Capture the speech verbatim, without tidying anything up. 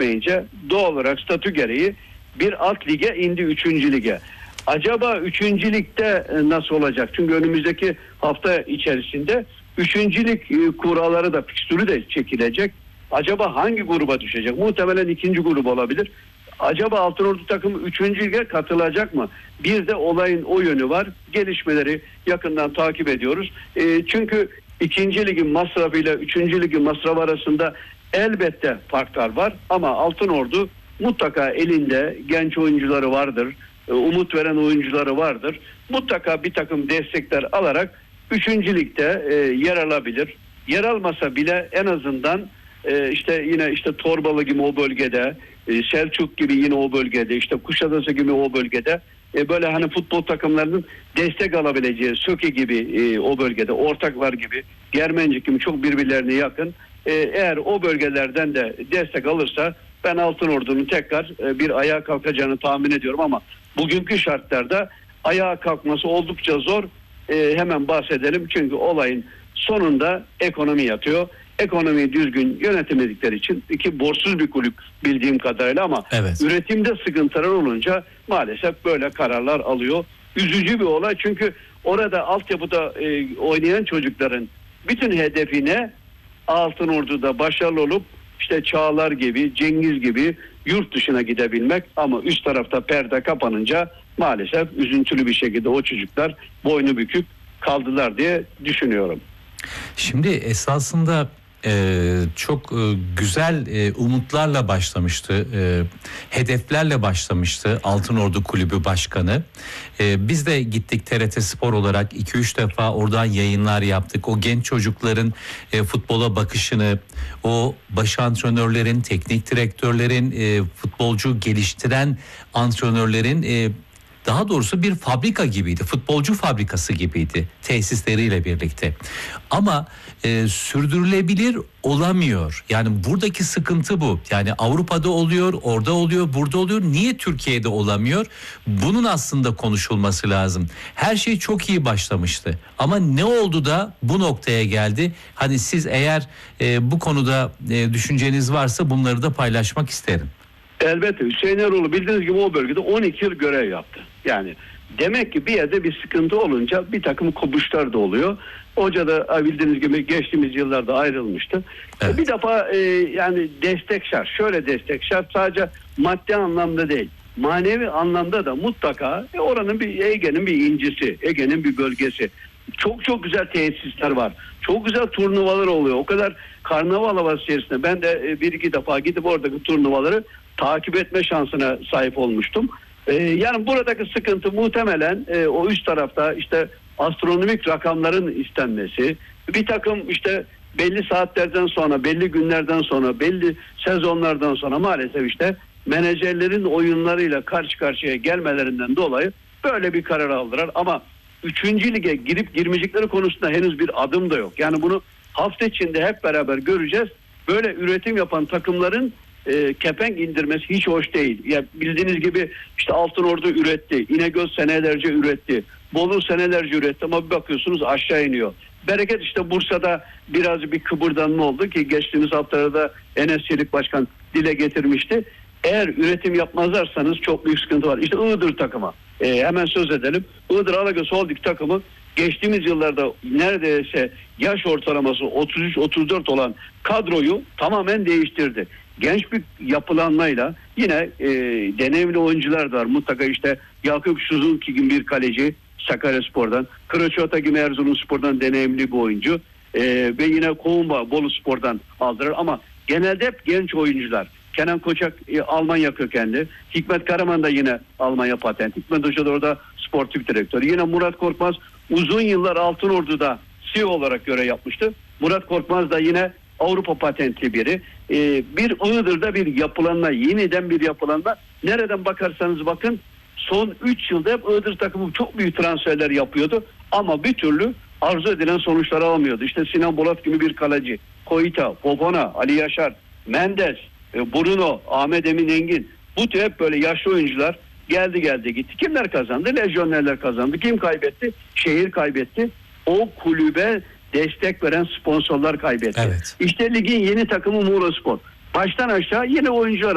vermeyince doğal olarak statü gereği bir alt lige indi üçüncü lige. Acaba üçüncü ligde nasıl olacak? Çünkü önümüzdeki hafta içerisinde üçüncü lig kuralları da, fikstürü de çekilecek. Acaba hangi gruba düşecek? Muhtemelen ikinci grup olabilir. Acaba Altınordu takımı üçüncü lige katılacak mı? Bir de olayın o yönü var. Gelişmeleri yakından takip ediyoruz. E, çünkü ikinci ligin masrafıyla üçüncü ligin masrafı arasında elbette farklar var. Ama Altınordu mutlaka elinde genç oyuncuları vardır. E, umut veren oyuncuları vardır. Mutlaka bir takım destekler alarak üçüncü ligde e, yer alabilir. Yer almasa bile en azından e, işte yine işte Torbalı gibi o bölgede, Selçuk gibi yine o bölgede, işte Kuşadası gibi o bölgede e, böyle hani futbol takımlarının destek alabileceği, Söke gibi e, o bölgede, Ortaklar gibi, Germencik gibi çok birbirlerine yakın. E, eğer o bölgelerden de destek alırsa ben Altınordu'nun tekrar e, bir ayağa kalkacağını tahmin ediyorum ama bugünkü şartlarda ayağa kalkması oldukça zor. E, hemen bahsedelim çünkü olayın sonunda ekonomi yatıyor. Ekonomiyi düzgün yönetemedikleri için iki borçsuz bir kulüp bildiğim kadarıyla ama evet, üretimde sıkıntılar olunca maalesef böyle kararlar alıyor. Üzücü bir olay çünkü orada altyapıda e, oynayan çocukların bütün hedefine Altınordu'da başarılı olup işte Çağlar gibi, Cengiz gibi yurt dışına gidebilmek ama üst tarafta perde kapanınca maalesef üzüntülü bir şekilde o çocuklar boynu bükük kaldılar diye düşünüyorum. Şimdi esasında Ee, çok e, güzel e, umutlarla başlamıştı, e, hedeflerle başlamıştı Altınordu Kulübü Başkanı. E, biz de gittik T R T Spor olarak iki üç defa oradan yayınlar yaptık. O genç çocukların e, futbola bakışını, o baş antrenörlerin, teknik direktörlerin, e, futbolcu geliştiren antrenörlerin e, daha doğrusu bir fabrika gibiydi. Futbolcu fabrikası gibiydi tesisleriyle birlikte. Ama e, sürdürülebilir olamıyor. Yani buradaki sıkıntı bu. Yani Avrupa'da oluyor, orada oluyor, burada oluyor. Niye Türkiye'de olamıyor? Bunun aslında konuşulması lazım. Her şey çok iyi başlamıştı. Ama ne oldu da bu noktaya geldi? Hani siz eğer e, bu konuda e, düşünceniz varsa bunları da paylaşmak isterim. Elbette Hüseyin Eroğlu bildiğiniz gibi o bölgede on iki yıl görev yaptı. Yani demek ki bir yerde bir sıkıntı olunca bir takım kopuşlar da oluyor. Hoca da bildiğiniz gibi geçtiğimiz yıllarda ayrılmıştı. Evet. Bir defa e, yani destek şart. Şöyle destek şart, sadece maddi anlamda değil. Manevi anlamda da mutlaka e, oranın bir Ege'nin bir incisi, Ege'nin bir bölgesi. Çok çok güzel tesisler var. Çok güzel turnuvalar oluyor. O kadar karnaval havası içerisinde. Ben de e, bir iki defa gidip oradaki turnuvaları takip etme şansına sahip olmuştum. Ee, yani buradaki sıkıntı muhtemelen e, o üst tarafta işte astronomik rakamların istenmesi, bir takım işte belli saatlerden sonra, belli günlerden sonra, belli sezonlardan sonra maalesef işte menajerlerin oyunlarıyla karşı karşıya gelmelerinden dolayı böyle bir karar aldılar. Ama üçüncü lige girip girmeyecekleri konusunda henüz bir adım da yok. Yani bunu hafta içinde hep beraber göreceğiz. Böyle üretim yapan takımların E, kepenk indirmesi hiç hoş değil. Ya bildiğiniz gibi işte Altınordu üretti, İnegöl senelerce üretti, Bolu senelerce üretti ama bir bakıyorsunuz aşağı iniyor. Bereket işte Bursa'da biraz bir kıpırdanma oldu ki geçtiğimiz haftalarda Enes Çelik Başkan dile getirmişti. Eğer üretim yapmazlarsanız çok büyük sıkıntı var. İşte Iğdır takımı. E, hemen söz edelim. Iğdır Alagöz Holding takımı geçtiğimiz yıllarda neredeyse yaş ortalaması otuz üç otuz dört olan kadroyu tamamen değiştirdi. Genç bir yapılanmayla yine e, deneyimli oyuncular da var. Mutlaka işte Yakup Suzuki gibi bir kaleci Sakaryaspor'dan, Kıraçota gibi Erzurumspor'dan deneyimli bir oyuncu e, ve yine Kovumba Boluspor'dan aldılar ama genelde hep genç oyuncular. Kenan Koçak e, Almanya kökenli, Hikmet Karaman da yine Almanya patent. Hikmet Hoca da orada sportif direktör. Yine Murat Korkmaz uzun yıllar Altınordu'da C E O olarak görev yapmıştı. Murat Korkmaz da yine Avrupa patentli biri. Ee, bir Iğdır'da bir yapılanma, yeniden bir yapılanma. Nereden bakarsanız bakın son üç yılda hep Iğdır takımı çok büyük transferler yapıyordu. Ama bir türlü arzu edilen sonuçları alamıyordu. İşte Sinan Bolat gibi bir kaleci, Koita, Popona, Ali Yaşar, Mendes, Bruno, Ahmet Emin Engin. Bu tür hep böyle yaşlı oyuncular geldi geldi gitti. Kimler kazandı? Lejyonerler kazandı. Kim kaybetti? Şehir kaybetti. O kulübe destek veren sponsorlar kaybetti. Evet. İşte ligin yeni takımı Muğlaspor. Baştan aşağı yeni oyuncular